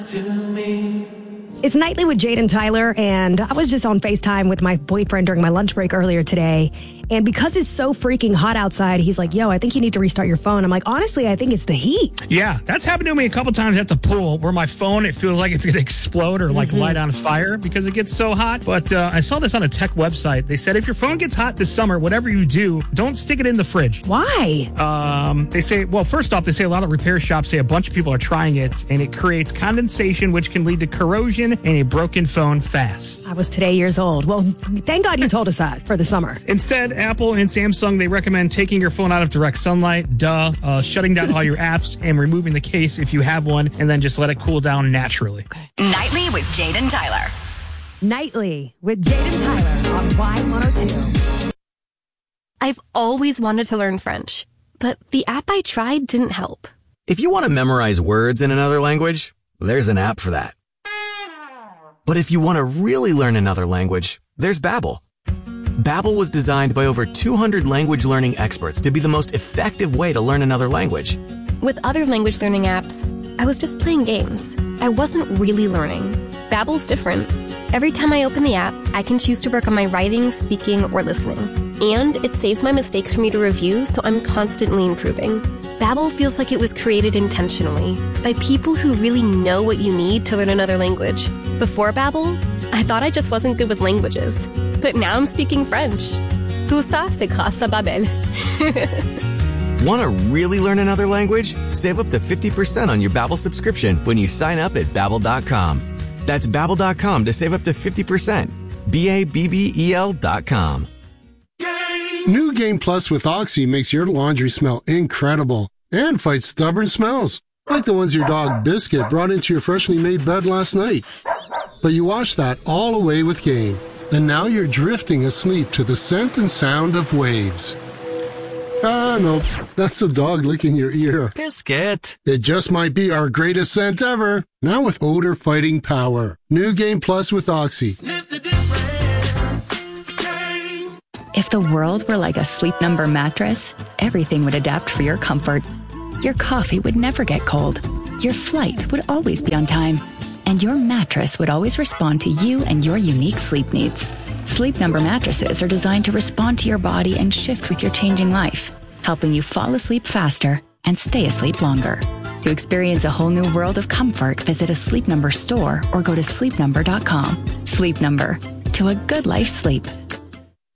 It's Nightly with Jade and Tyler, and I was just on FaceTime with my boyfriend during my lunch break earlier today. And because it's so freaking hot outside, he's like, yo, I think you need to restart your phone. I'm like, honestly, I think it's the heat. Yeah, that's happened to me a couple times at the pool where my phone, it feels like it's going to explode or like light on fire because it gets so hot. But I saw this on a tech website. They said if your phone gets hot this summer, whatever you do, don't stick it in the fridge. Why? They say, well, first off, they say a lot of repair shops say a bunch of people are trying it and it creates condensation, which can lead to corrosion and a broken phone fast. I was today years old. Well, thank God you told us that for the summer. Instead, Apple and Samsung, they recommend taking your phone out of direct sunlight, shutting down all your apps and removing the case if you have one, and then just let it cool down naturally. Okay. Nightly with Jade and Tyler. Nightly with Jade and Tyler on Y102. I've always wanted to learn French, but the app I tried didn't help. If you want to memorize words in another language, there's an app for that. But if you want to really learn another language, there's Babbel. Babbel was designed by over 200 language learning experts to be the most effective way to learn another language. With other language learning apps, I was just playing games. I wasn't really learning. Babbel's different. Every time I open the app, I can choose to work on my writing, speaking, or listening. And it saves my mistakes for me to review, so I'm constantly improving. Babbel feels like it was created intentionally by people who really know what you need to learn another language. Before Babbel, I thought I just wasn't good with languages. But now I'm speaking French. Tout ça, c'est grâce à Babbel. Want to really learn another language? Save up to 50% on your Babbel subscription when you sign up at Babbel.com. That's Babbel.com to save up to 50%. Babbel.com. New Game Plus with Oxy makes your laundry smell incredible and fights stubborn smells, like the ones your dog Biscuit brought into your freshly made bed last night. But you wash that all away with Game, and now you're drifting asleep to the scent and sound of waves. Ah, no, that's the dog licking your ear. Biscuit. It just might be our greatest scent ever. Now with odor-fighting power. New Game Plus with Oxy. Sniff the difference. Game. If the world were like a Sleep Number mattress, everything would adapt for your comfort. Your coffee would never get cold. Your flight would always be on time. And your mattress would always respond to you and your unique sleep needs. Sleep Number mattresses are designed to respond to your body and shift with your changing life, helping you fall asleep faster and stay asleep longer. To experience a whole new world of comfort, visit a Sleep Number store or go to sleepnumber.com. Sleep Number. To a good life sleep.